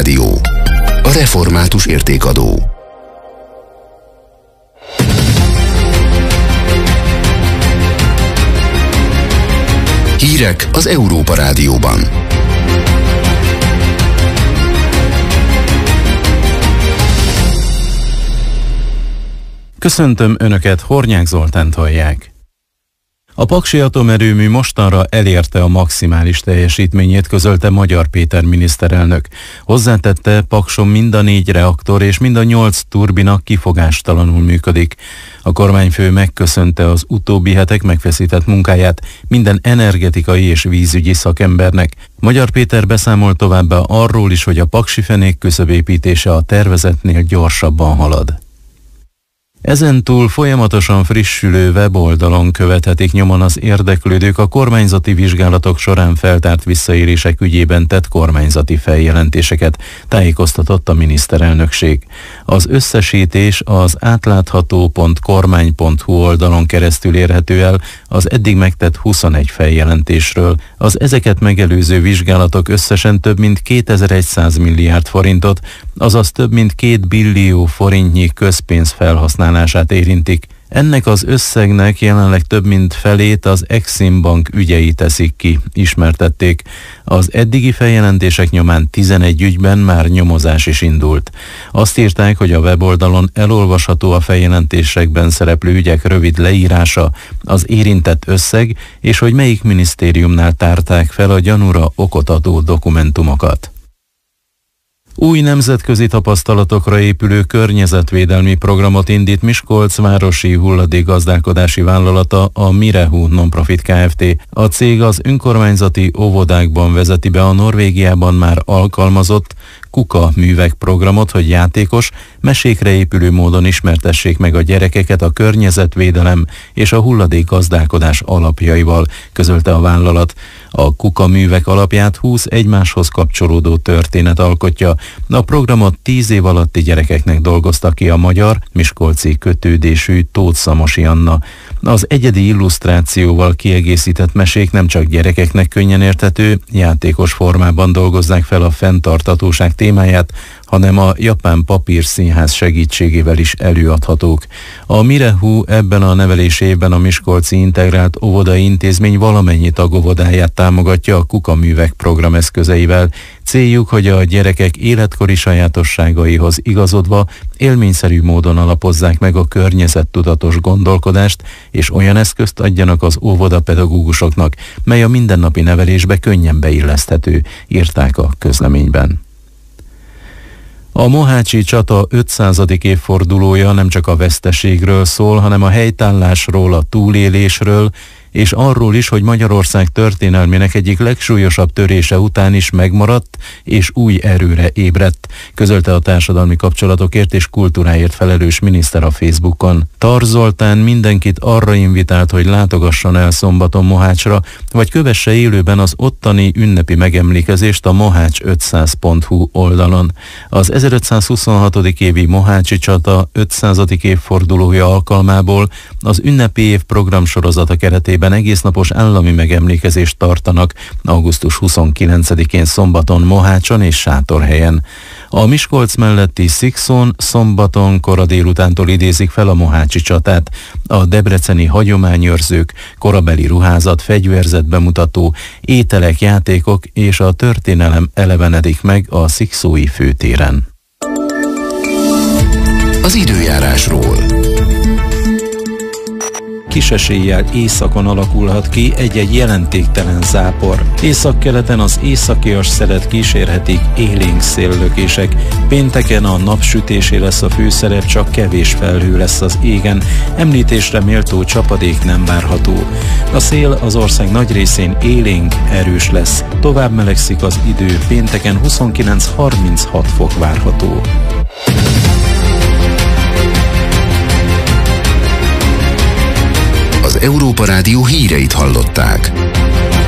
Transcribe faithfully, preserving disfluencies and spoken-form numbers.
Rádió. A református értékadó. Hírek az Európa Rádióban. Köszöntöm Önöket, Hornyák Zoltánt hallják. A paksi atomerőmű mostanra elérte a maximális teljesítményét, közölte Magyar Péter miniszterelnök. Hozzátette, Pakson mind a négy reaktor és mind a nyolc turbina kifogástalanul működik. A kormányfő megköszönte az utóbbi hetek megfeszített munkáját minden energetikai és vízügyi szakembernek. Magyar Péter beszámolt továbbá arról is, hogy a paksi fenék küszöbépítése a tervezetnél gyorsabban halad. Ezentúl folyamatosan frissülő weboldalon követhetik nyomon az érdeklődők a kormányzati vizsgálatok során feltárt visszaélések ügyében tett kormányzati feljelentéseket, tájékoztatott a miniszterelnökség. Az összesítés az átlátható pont kormány pont hu oldalon keresztül érhető el az eddig megtett huszonegy feljelentésről. Az ezeket megelőző vizsgálatok összesen több mint kétezer-száz milliárd forintot, azaz több mint két billió forintnyi közpénz felhasználását érintik. Ennek az összegnek jelenleg több mint felét az Exim Bank ügyei teszik ki, ismertették. Az eddigi feljelentések nyomán tizenegy ügyben már nyomozás is indult. Azt írták, hogy a weboldalon elolvasható a feljelentésekben szereplő ügyek rövid leírása, az érintett összeg, és hogy melyik minisztériumnál tárták fel a gyanúra okot adó dokumentumokat. Új nemzetközi tapasztalatokra épülő környezetvédelmi programot indít Miskolc városi hulladékgazdálkodási vállalata, a Mirehu Nonprofit Kft. A cég az önkormányzati óvodákban vezeti be a Norvégiában már alkalmazott Kuka művek programot, hogy játékos, mesékre épülő módon ismertessék meg a gyerekeket a környezetvédelem és a hulladékgazdálkodás alapjaival, közölte a vállalat. A Kuka művek alapját húsz egymáshoz kapcsolódó történet alkotja. A programot tíz év alatti gyerekeknek dolgozta ki a magyar, miskolci kötődésű Tóth Szamosi Anna. Az egyedi illusztrációval kiegészített mesék nem csak gyerekeknek könnyen érthető, játékos formában dolgozzák fel a fenntarthatóság témáját, hanem a japán papírszínház segítségével is előadhatók. A Mirehu ebben a nevelési évben a Miskolci Integrált Óvodai Intézmény valamennyi tagóvodáját támogatja a Kuka művek program eszközeivel. Céljuk, hogy a gyerekek életkori sajátosságaihoz igazodva élményszerű módon alapozzák meg a környezettudatos gondolkodást, és olyan eszközt adjanak az óvodapedagógusoknak, mely a mindennapi nevelésbe könnyen beilleszthető, írták a közleményben. A mohácsi csata ötszázadik évfordulója nem csak a veszteségről szól, hanem a helytállásról, a túlélésről, és arról is, hogy Magyarország történelmének egyik legsúlyosabb törése után is megmaradt és új erőre ébredt, közölte a társadalmi kapcsolatokért és kultúráért felelős miniszter a Facebookon. Tarz Zoltán mindenkit arra invitált, hogy látogasson el szombaton Mohácsra, vagy kövesse élőben az ottani ünnepi megemlékezést a mohács ötszáz pont hu oldalon. Az ezerötszázhuszonhatodik évi mohácsi csata ötszázadik évfordulója alkalmából az ünnepi év programsorozata keretében egésznapos állami megemlékezést tartanak augusztus huszonkilencedikén szombaton Mohácson és Sátorhelyen. A Miskolc melletti Szikszón szombaton kora délutántól idézik fel a mohácsi csatát. A debreceni hagyományőrzők, korabeli ruházat, fegyverzet bemutató, ételek, játékok és a történelem elevenedik meg a szikszói főtéren. Az időjárásról. Kis eséllyel északon alakulhat ki egy-egy jelentéktelen zápor. Északkeleten az északias szelet kísérhetik élénk széllökések. Pénteken a napsütésé lesz a főszerep, csak kevés felhő lesz az égen. Említésre méltó csapadék nem várható. A szél az ország nagy részén élénk, erős lesz. Tovább melegszik az idő, pénteken huszonkilenc-harminchat fok várható. Az Európa Rádió híreit hallották.